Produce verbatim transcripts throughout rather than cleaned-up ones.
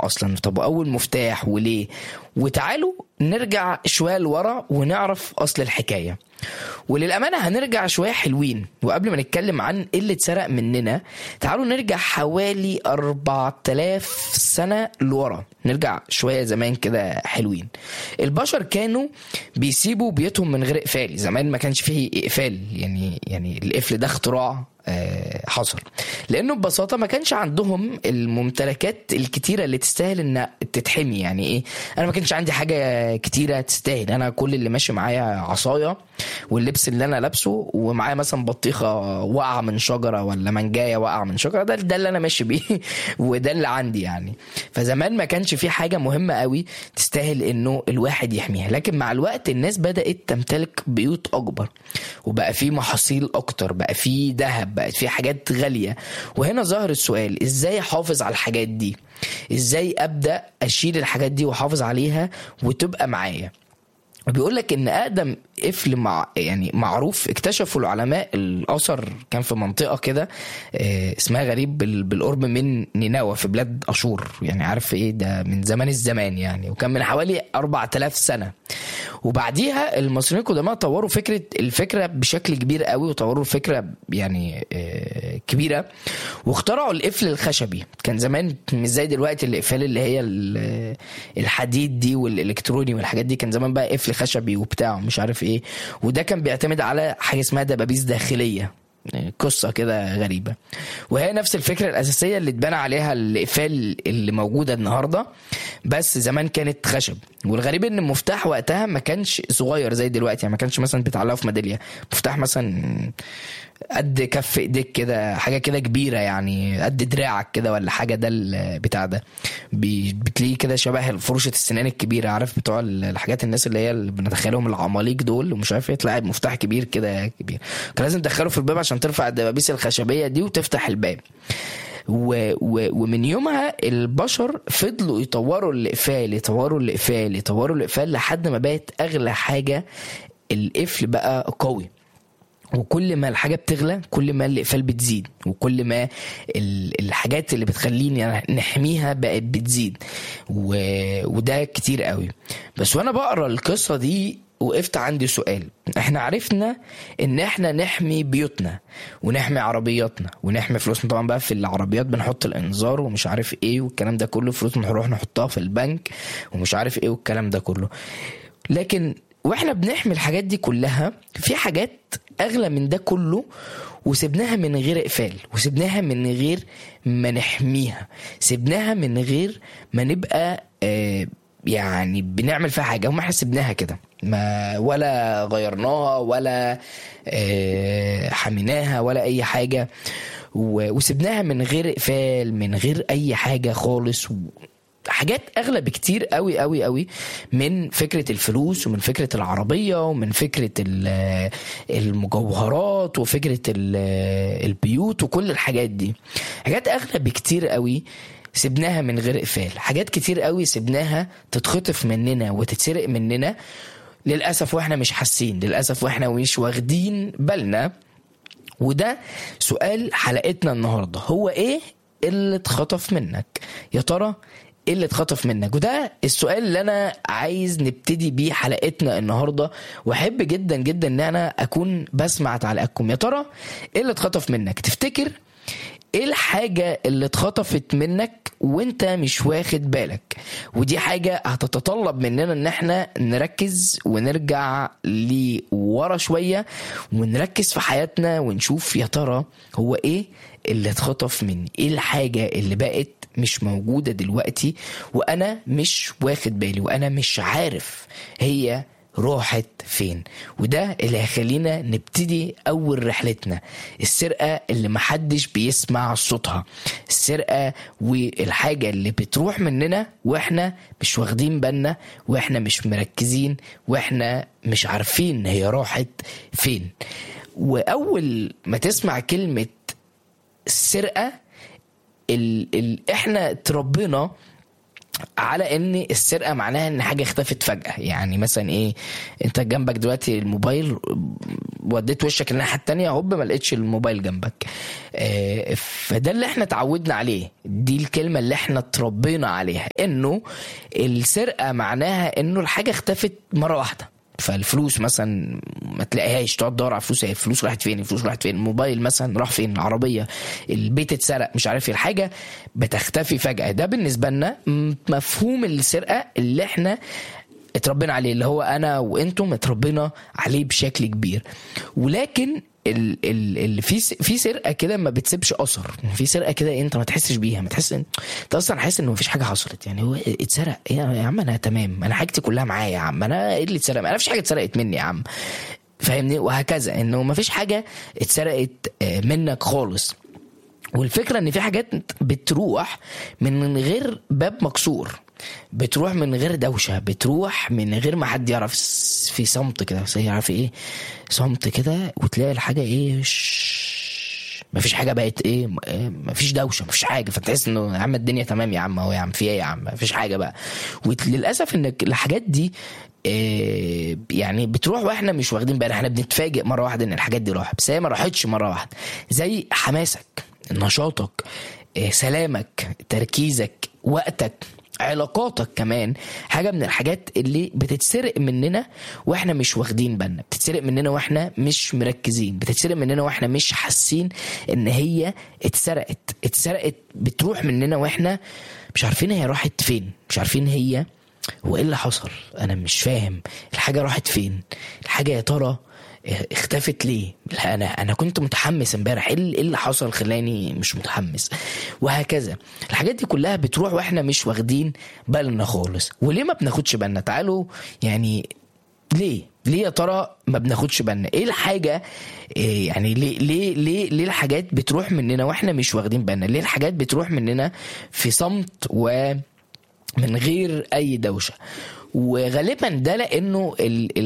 اصلا؟ طب اول مفتاح وليه؟ وتعالوا نرجع شويه لورا ونعرف اصل الحكايه. وللامانه هنرجع شويه حلوين، وقبل ما نتكلم عن ايه اللي اتسرق مننا تعالوا نرجع حوالي أربعة آلاف سنه لورا، نرجع شويه زمان كده حلوين. البشر كانوا بيسيبوا بيوتهم من غير اقفال. زمان ما كانش فيه اقفال، يعني يعني القفل ده اختراع حصل لانه ببساطه ما كانش عندهم الممتلكات الكتيره اللي تستاهل ان تتحمي. يعني ايه؟ انا ما كانش عندي حاجه كتيره تستاهل، انا كل اللي ماشي معايا عصايه واللبس اللي انا لابسه، ومعايا مثلا بطيخه وقع من شجره ولا منجايه وقع من شجره، ده ده اللي انا ماشي بيه وده اللي عندي يعني. فزمان ما كانش في حاجه مهمه قوي تستاهل انه الواحد يحميها. لكن مع الوقت الناس بدات تمتلك بيوت اكبر، وبقى في محاصيل اكتر، بقى في ذهب، بقت في حاجات غالية. وهنا ظهر السؤال، ازاي احافظ على الحاجات دي؟ ازاي ابدأ اشيل الحاجات دي واحافظ عليها وتبقى معايا؟ بيقول لك ان اقدم قفل مع يعني معروف اكتشفوا العلماء الاثر كان في منطقه كده اسمها غريب بالقرب من نينوى في بلاد اشور. يعني عارف ايه ده؟ من زمان الزمان يعني، وكان من حوالي أربعة آلاف سنه. وبعديها المصريين القدماء طوروا فكره الفكره بشكل كبير قوي، وطوروا الفكره يعني كبيره، واخترعوا القفل الخشبي. كان زمان مش زي دلوقتي الاقفال اللي هي الحديد دي والالكتروني والحاجات دي، كان زمان بقى قفل خشبي وبتاع مش عارف ايه. وده كان بيعتمد على حاجه اسمها دبابيس داخليه، قصة كده غريبة. وهي نفس الفكرة الأساسية اللي اتبنى عليها الإقفال اللي موجودة النهاردة، بس زمان كانت خشب. والغريب ان المفتاح وقتها ما كانش صغير زي دلوقتي، يعني ما كانش مثلا بتعلقه في ميدالية، مفتاح مثلا قد كف ايديك كده، حاجة كده كبيرة يعني قد دراعك كده ولا حاجة. ده البتاع ده بتلاقيه كده شبه فرشة السنان الكبيرة، عارف بتوع الحاجات الناس اللي هي اللي بنتخيلهم العماليق دول ومش عارف ايه، تلاقي مفتاح كبير كده كبير، كان لازم تدخله في الباب عشان ترفع الدبابيس الخشبية دي وتفتح الباب. و و ومن يومها البشر فضلوا يطوروا الإقفال يطوروا الإقفال يطوروا الإقفال لحد ما بقت أغلى حاجة القفل بقى قوي. وكل ما الحاجة بتغلى كل ما الإقفال بتزيد، وكل ما الحاجات اللي بتخليني نحميها بقت بتزيد. وده كتير قوي. بس وانا بقرأ القصة دي وقفت عندي سؤال. احنا عرفنا ان احنا نحمي بيوتنا ونحمي عربياتنا ونحمي فلوسنا. طبعا بقى في العربيات بنحط الانذار ومش عارف ايه والكلام ده كله، فلوسنا نروح نحطها في البنك ومش عارف ايه والكلام ده كله. لكن واحنا بنحمي الحاجات دي كلها في حاجات اغلى من ده كله وسبناها من غير اقفال، وسبناها من غير ما نحميها، سبناها من غير ما نبقى آه يعني بنعمل فيها حاجة. وما احنا سبناها كده، ما ولا غيرناها ولا آه حميناها ولا اي حاجة، وسبناها من غير اقفال من غير اي حاجة خالص. حاجات اغلى بكتير قوي قوي قوي من فكرة الفلوس ومن فكرة العربية ومن فكرة المجوهرات وفكرة البيوت وكل الحاجات دي. حاجات اغلى بكتير قوي سبناها من غير اقفال. حاجات كتير قوي سبناها تتخطف مننا وتتسرق مننا للأسف واحنا مش حاسين، للأسف واحنا مش واخدين بالنا. وده سؤال حلقتنا النهاردة، هو ايه اللي اتخطف منك؟ يا ترى ايه اللي اتخطف منك؟ وده السؤال اللي انا عايز نبتدي بيه حلقتنا النهاردة، واحب جدا جدا ان انا اكون بسمع تعليقاتكم. يا ترى ايه اللي اتخطف منك؟ تفتكر ايه الحاجة اللي اتخطفت منك وانت مش واخد بالك؟ ودي حاجة هتتطلب مننا ان احنا نركز ونرجع لورا شوية ونركز في حياتنا ونشوف يا ترى هو ايه اللي اتخطف مني، ايه الحاجة اللي بقت مش موجودة دلوقتي وانا مش واخد بالي وانا مش عارف هي روحت فين. وده اللي هيخلينا نبتدي اول رحلتنا، السرقة اللي محدش بيسمع صوتها، السرقة والحاجة اللي بتروح مننا واحنا مش واخدين بالنا واحنا مش مركزين واحنا مش عارفين هي راحت فين. واول ما تسمع كلمة السرقة ال ال احنا تربينا على ان السرقه معناها ان حاجه اختفت فجاه. يعني مثلا ايه، انت جنبك دلوقتي الموبايل، وديت وشك الناحيه التانية هوب ما لقيتش الموبايل جنبك. آه فده اللي احنا اتعودنا عليه، دي الكلمه اللي احنا اتربينا عليها، انه السرقه معناها انه الحاجه اختفت مره واحده. فالفلوس مثلا ما تلاقيهاش، تقعد تدور على فلوس، الفلوس راحت فين، الفلوس راحت فين، الموبايل مثلا راح فين، العربيه، البيت اتسرق، مش عارف ايه، الحاجه بتختفي فجاه. ده بالنسبه لنا مفهوم السرقه اللي احنا اتربينا عليه، اللي هو انا وانتم اتربينا عليه بشكل كبير. ولكن ال ال ال في في سرقه كده ما بتسيبش اثر، في سرقه كده انت ما تحسش بيها، ما تحس انت اصلا حاسس انه مفيش حاجه حصلت. يعني هو اتسرق يا عم، انا تمام، انا حاجتي كلها معايا يا عم، انا ايه اللي اتسرق، انا مفيش حاجه اتسرقت مني يا عم، فاهمني؟ وهكذا، انه مفيش حاجه اتسرقت منك خالص. والفكره ان في حاجات بتروح من غير باب مكسور، بتروح من غير دوشه، بتروح من غير ما حد يعرف، في صمت كده، يعرف ايه صمت كده، وتلاقي الحاجه ايه، مفيش حاجه بقت ايه، مفيش دوشه، مفيش حاجه، فتحس انه يا عم الدنيا تمام يا عم، اهو يا عم في ايه يا عم، مفيش حاجه بقى. وللاسف ان الحاجات دي إيه يعني بتروح واحنا مش واخدين بالنا، احنا بنتفاجئ مره واحده ان الحاجات دي راحت، بس هي ما راحتش مره واحده. زي حماسك، نشاطك، إيه، سلامك، تركيزك، وقتك، علاقاتك كمان، حاجة من الحاجات اللي بتتسرق مننا واحنا مش واخدين بالنا، بتتسرق مننا واحنا مش مركزين، بتتسرق مننا واحنا مش حاسين ان هي اتسرقت اتسرقت بتروح مننا واحنا مش عارفين هي راحت فين، مش عارفين هي هو ايه اللي حصل، انا مش فاهم الحاجة راحت فين، الحاجة يا ترى اختفت ليه. انا انا كنت متحمس امبارح، ايه اللي حصل خلاني مش متحمس، وهكذا. الحاجات دي كلها بتروح واحنا مش واخدين بالنا خالص. وليه ما بناخدش بالنا؟ تعالوا يعني ليه ليه يا ترى ما بناخدش بالنا؟ ايه الحاجه إيه يعني ليه ليه ليه ليه الحاجات بتروح مننا واحنا مش واخدين بالنا؟ ليه الحاجات بتروح مننا في صمت ومن غير اي دوشه؟ وغالبا ده لانه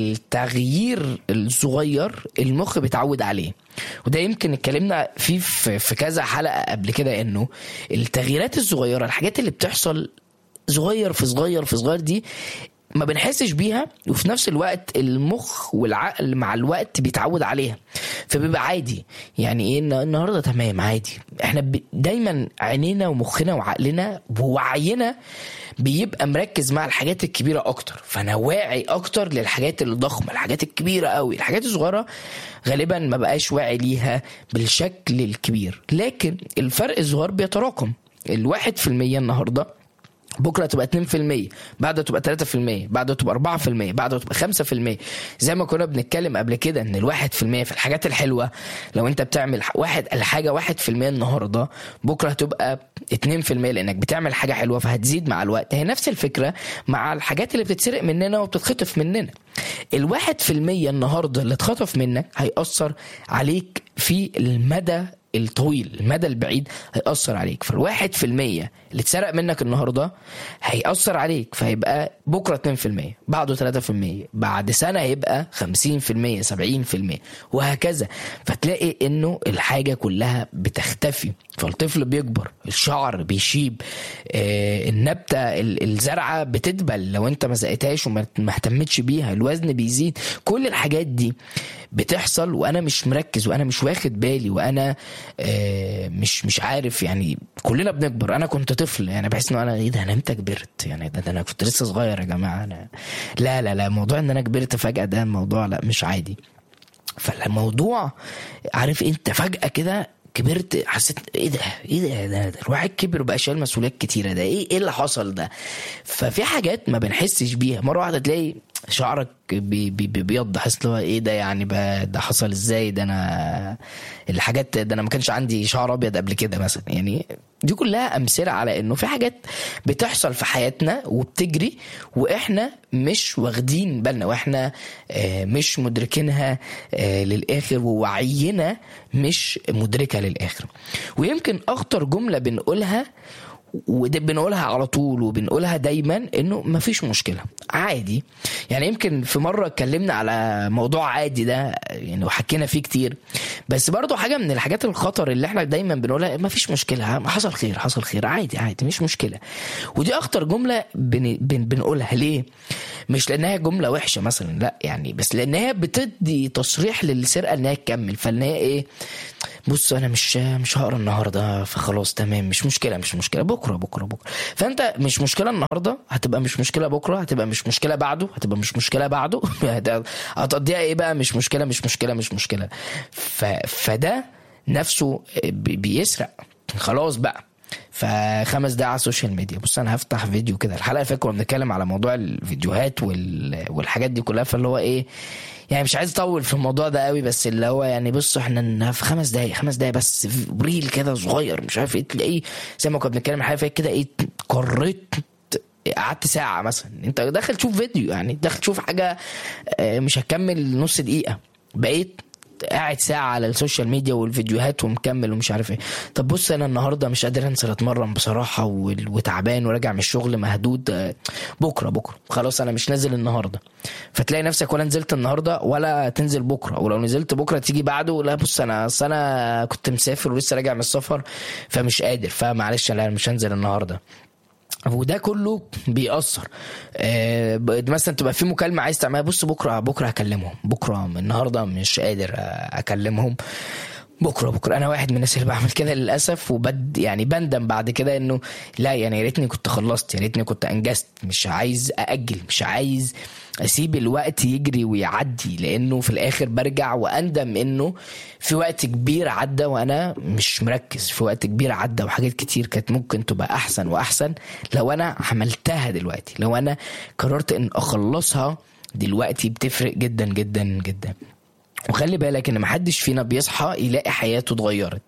التغيير الصغير المخ بيتعود عليه، وده يمكن اتكلمنا فيه في كذا حلقة قبل كده، انه التغييرات الصغيرة، الحاجات اللي بتحصل صغير في صغير في صغير دي ما بنحسش بيها، وفي نفس الوقت المخ والعقل مع الوقت بيتعود عليها، فبيبقى عادي. يعني ايه النهارده تمام عادي. احنا دايما عينينا ومخنا وعقلنا ووعينا بيبقى مركز مع الحاجات الكبيرة اكتر، فانا واعي اكتر للحاجات الضخمة، الحاجات الكبيرة قوي. الحاجات الصغيرة غالبا ما بقاش واعي ليها بالشكل الكبير، لكن الفرق الصغير بيتراكم. الواحد في المية النهاردة بكرة تبقى اتنين في المية، بعده تبقى تلاتة في المية، بعده تبقى اربعة في المية، بعده تبقى خمسة في المية. زي ما كنا بنتكلم قبل كده ان الواحد في المية في الحاجات الحلوة، لو انت بتعمل واحد الحاجة واحد في المية النهاردة، بكرة هتبقى اتنين في المية، لانك بتعمل حاجة حلوة فهتزيد مع الوقت. هي نفس الفكرة مع الحاجات اللي بتتسرق مننا وبتتخطف مننا. الواحد في المية النهاردة اللي اتخطف منك هيأثر عليك في المدى الطويل، المدى البعيد هيأثر عليك. فالواحد في المية اللي اتسرق منك النهاردة هيأثر عليك، فهيبقى بكرة اتنين في المية، بعده تلاتة في المية، بعد سنة هيبقى خمسين في المية، سبعين في المية، وهكذا. فتلاقي انه الحاجة كلها بتختفي. فالطفل بيكبر، الشعر بيشيب، آه النبتة الزرعة بتدبل لو انت ما زقتهاش وما اهتمتش بيها، الوزن بيزيد. كل الحاجات دي بتحصل وانا مش مركز، وانا مش واخد بالي، وانا آه مش مش عارف. يعني كلنا بنكبر. انا كنت طفل، يعني بحس انه انا ايه ده، انا امتى كبرت؟ يعني ده, ده انا كنت لسه صغير يا جماعه. انا لا لا لا موضوع ان انا كبرت فجأة ده موضوع لا مش عادي. فالموضوع عارف انت فجأة كده كبرت، حسيت ايه ده ايه ده, ده, ده الواحد كبر وبقى شايل مسؤوليات كتيره، ده ايه ايه اللي حصل ده؟ ففي حاجات ما بنحسش بيها، مره واحده تلاقي شعرك بي بي بيض، حاسس له ايه ده يعني ده حصل ازاي؟ ده انا الحاجات ده انا ما كانش عندي شعر ابيض قبل كده مثلا. يعني دي كلها امثله على انه في حاجات بتحصل في حياتنا وبتجري واحنا مش واخدين بالنا، واحنا مش مدركينها للاخر، ووعينا مش مدركه للاخر. ويمكن اخطر جمله بنقولها ودي بنقولها على طول وبنقولها دايما انه مفيش مشكله عادي. يعني يمكن في مره اتكلمنا على موضوع عادي ده يعني وحكينا فيه كتير، بس برضو حاجه من الحاجات الخطر اللي احنا دايما بنقولها مفيش مشكله، حصل خير حصل خير عادي عادي مش مشكله. ودي اخطر جمله بن بن بنقولها. ليه؟ مش لانها جمله وحشه مثلا، لا يعني، بس لانها بتدي تصريح للسرقه انها تكمل. فانها ايه؟ بص انا مش مش هقرا النهارده فخلاص تمام مش مشكله مش مشكله بكره بكره بكره. فانت مش مشكله النهارده هتبقى مش مشكله بكره، هتبقى مش مشكله بعده هتبقى مش مشكله بعده هتقضيها ايه بقى؟ مش مشكله مش مشكله مش مشكله. ف... فده نفسه بيسرق خلاص بقى. فخمس دقايق على السوشيال ميديا. بص انا هفتح فيديو كده، الحلقه اللي فاتت كنا بنتكلم على موضوع الفيديوهات وال... والحاجات دي كلها، فاللي هو ايه يعني مش عايز اطول في الموضوع ده قوي، بس اللي هو يعني بص احنا في خمس دقايق خمس دقايق بس ريل كده صغير مش عارف ايه، تلاقيه زي ما كنا بنتكلم الحلقه اللي فاتت كده ايه، قررت قعدت ساعه مثلا انت داخل تشوف فيديو، يعني داخل تشوف حاجه مش هتكمل نص دقيقه، بقيت قاعد ساعة على السوشيال ميديا والفيديوهات ومكمل ومش عارف ايه. طب بص انا النهاردة مش قادر انزل اتمرن بصراحة وتعبان وراجع من الشغل مهدود، بكرة بكرة خلاص انا مش نازل النهاردة. فتلاقي نفسك ولا نزلت النهاردة ولا تنزل بكرة، ولو نزلت بكرة تيجي بعده لا بص انا اصل انا كنت مسافر ولسه راجع من السفر فمش قادر فمعلش لا مش هنزل النهاردة. وده كله بيأثر. آه مثلا تبقى في مكالمة عايز تعملها، بص بكرة بكرة هكلمهم، بكرة النهاردة مش قادر اكلمهم، بكرة بكرة. انا واحد من الناس اللي بعمل كده للأسف، وبد يعني بندم بعد كده انه لا يعني يا ريتني كنت خلصت، يا ريتني كنت انجزت. مش عايز أأجل، مش عايز اسيب الوقت يجري ويعدي، لانه في الاخر برجع واندم انه في وقت كبير عدى وانا مش مركز، في وقت كبير عدى وحاجات كتير كانت ممكن تبقى احسن واحسن لو انا عملتها دلوقتي، لو انا قررت ان اخلصها دلوقتي. بتفرق جدا جدا جدا. وخلي بالك ان محدش فينا بيصحى يلاقي حياته اتغيرت.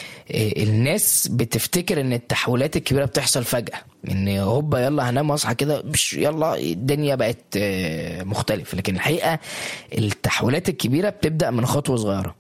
الناس بتفتكر ان التحولات الكبيرة بتحصل فجأة، ان هوبا يلا هنام واصحى كده يلا الدنيا بقت مختلفة. لكن الحقيقة التحولات الكبيرة بتبدأ من خطوة صغيرة.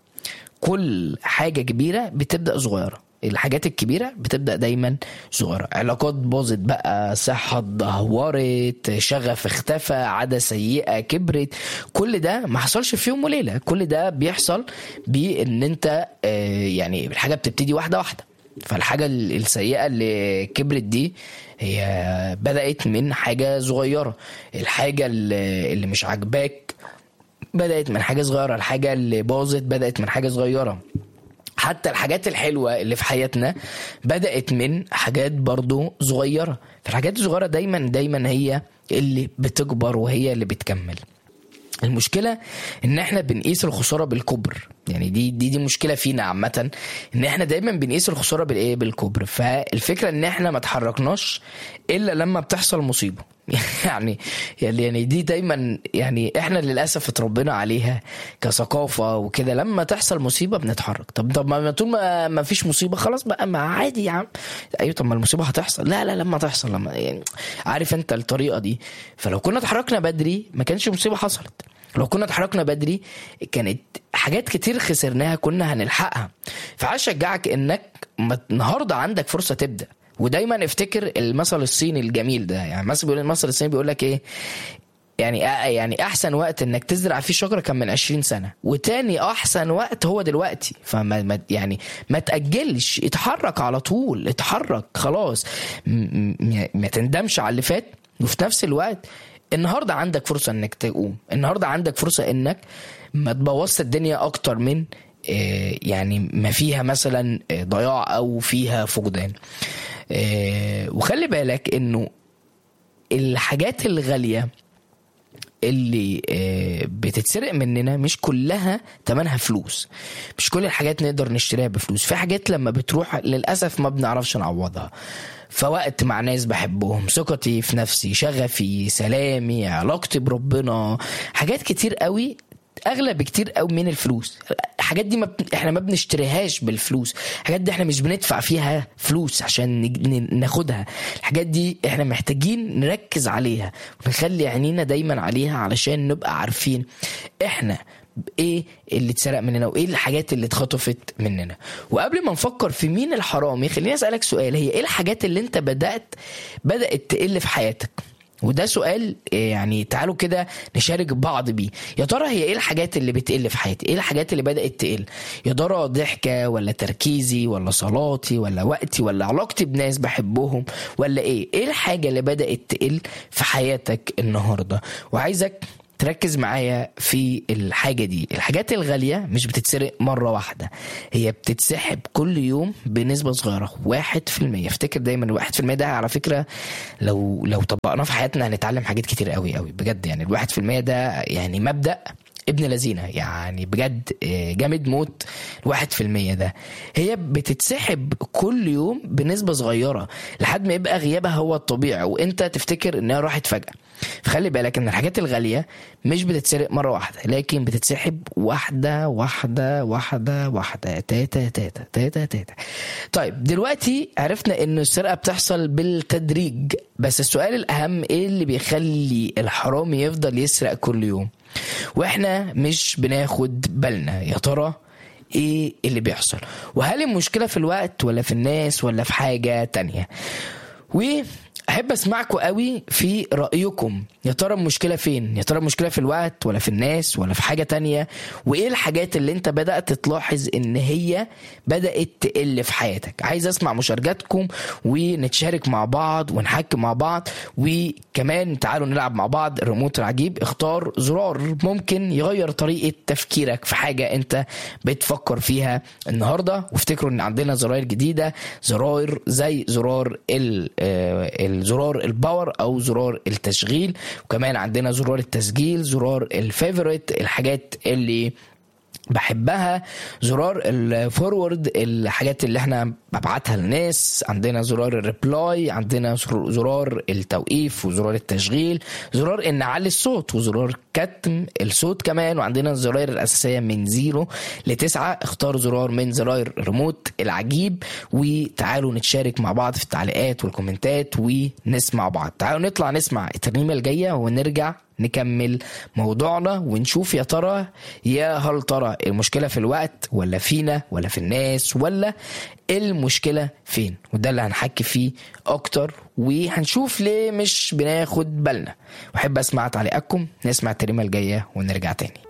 كل حاجة كبيرة بتبدأ صغيرة، الحاجات الكبيرة بتبدأ دايما صغيرة. علاقات باظت بقى، صحة دهورت، شغف اختفى، عادة سيئة كبرت، كل ده ما حصلش في يوم وليلة. كل ده بيحصل بان انت يعني الحاجة بتبتدي واحدة واحدة. فالحاجة السيئة اللي كبرت دي هي بدأت من حاجة صغيرة، الحاجة اللي مش عاجباك بدأت من حاجة صغيرة، الحاجة اللي باظت بدأت من حاجة صغيرة. حتى الحاجات الحلوة اللي في حياتنا بدأت من حاجات برضو صغيرة. فالحاجات الصغيرة دايما دايما هي اللي بتكبر وهي اللي بتكمل. المشكلة ان احنا بنقيس الخسارة بالكبر، يعني دي دي دي مشكلة فينا عامة، ان احنا دايما بنقيس الخسارة بالايه؟ بالكبر. فالفكرة ان احنا ما تحركناش الا لما بتحصل مصيبة. يعني يعني دي دايما يعني احنا للاسف اتربينا عليها كثقافة وكده، لما تحصل مصيبة بنتحرك. طب طب ما طول ما ما فيش مصيبة خلاص بقى ما عادي يا عم. ايوه طب ما المصيبة هتحصل، لا لا لما تحصل، لما يعني عارف انت الطريقة دي. فلو كنا اتحركنا بدري ما كانش مصيبة حصلت، لو كنا اتحركنا بدري كانت حاجات كتير خسرناها كنا هنلحقها. فعايز اشجعك انك النهارده عندك فرصة تبدأ. ودايما افتكر المثل الصيني الجميل ده، يعني مثلا بيقول المثل الصيني بيقول لك ايه، يعني يعني احسن وقت انك تزرع فيه شجره كان من عشرين سنة، وتاني احسن وقت هو دلوقتي. فما يعني ما تاجلش، اتحرك على طول، اتحرك خلاص، ما تندمش على اللي فات. وفي نفس الوقت النهارده عندك فرصه انك تقوم، النهارده عندك فرصه انك ما تبوظش الدنيا اكتر من يعني ما فيها مثلا ضياع او فيها فقدان. وخلي بالك انه الحاجات الغالية اللي بتتسرق مننا مش كلها تمنها فلوس، مش كل الحاجات نقدر نشتريها بفلوس. في حاجات لما بتروح للأسف ما بنعرفش نعوضها. فوقت مع ناس بحبهم، ثقتي في نفسي، شغفي، سلامي، علاقتي بربنا، حاجات كتير قوي اغلى بكتير قوي من الفلوس. الحاجات دي ما ب... احنا ما بنشتريهاش بالفلوس، الحاجات دي احنا مش بندفع فيها فلوس عشان ن... ناخدها. الحاجات دي احنا محتاجين نركز عليها ونخلي عينينا دايما عليها علشان نبقى عارفين احنا ايه اللي اتسرق مننا وايه الحاجات اللي اتخطفت مننا. وقبل ما نفكر في مين الحرامي خليني اسالك سؤال، هي ايه الحاجات اللي انت بدات بدات تقل في حياتك؟ وده سؤال يعني تعالوا كده نشارك بعض بيه. يا ترى هي ايه الحاجات اللي بتقل في حياتي؟ ايه الحاجات اللي بدأت تقل؟ يا ترى ضحكة ولا تركيزي ولا صلاتي ولا وقتي ولا علاقتي بناس بحبهم ولا ايه؟ ايه الحاجة اللي بدأت تقل في حياتك النهاردة؟ وعايزك تركز معايا في الحاجة دي. الحاجات الغالية مش بتتسرق مرة واحدة، هي بتتسحب كل يوم بنسبة صغيرة، واحد في المية. افتكر دايما الواحد في المية ده على فكرة لو لو طبقناه في حياتنا هنتعلم حاجات كتير قوي قوي بجد. يعني الواحد في المية ده يعني مبدأ ابن لذينه يعني بجد جامد موت. الواحد في المية ده هي بتتسحب كل يوم بنسبة صغيرة لحد ما يبقى غيابها هو الطبيعي وانت تفتكر انها راحت فجأة. فخلي بالك ان الحاجات الغالية مش بتتسرق مرة واحدة، لكن بتتسحب واحدة واحدة واحدة واحدة تاتا تاتا تاتا تاتا. طيب دلوقتي عرفنا ان السرقة بتحصل بالتدريج، بس السؤال الاهم ايه اللي بيخلي الحرامي يفضل يسرق كل يوم واحنا مش بناخد بالنا؟ يا ترى ايه اللي بيحصل؟ وهل المشكلة في الوقت ولا في الناس ولا في حاجة تانية؟ واحب اسمعكم قوي في رأيكم، يا ترى المشكلة فين؟ يا ترى المشكلة في الوقت ولا في الناس ولا في حاجة تانية؟ وايه الحاجات اللي انت بدأت تلاحظ ان هي بدأت تقل في حياتك؟ عايز اسمع مشاركاتكم ونتشارك مع بعض ونحكي مع بعض. وكمان تعالوا نلعب مع بعض الريموت العجيب، اختار زرار ممكن يغير طريقة تفكيرك في حاجة انت بتفكر فيها النهاردة. وافتكروا ان عندنا زراير جديدة، زراير زي زرار الزرار الباور او زرار التشغيل، وكمان عندنا زرار التسجيل، زرار الفيفوريت الحاجات اللي بحبها، زرار الفورورد الحاجات اللي احنا ببعتها للناس، عندنا زرار الريبلاي، عندنا زرار التوقيف وزرار التشغيل، زرار ان نعلي الصوت وزرار كتم الصوت كمان، وعندنا الزراير الاساسيه من زيرو لتسعة. اختار زرار من زراير الريموت العجيب وتعالوا نتشارك مع بعض في التعليقات والكومنتات ونسمع بعض. تعالوا نطلع نسمع الترنيمه الجايه ونرجع نكمل موضوعنا ونشوف يا ترى يا هل ترى المشكلة في الوقت ولا فينا ولا في الناس ولا المشكلة فين؟ وده اللي هنحكي فيه اكتر وهنشوف ليه مش بناخد بالنا. وحب اسمع تعليقاتكم. نسمع الترنيمة الجاية ونرجع تاني.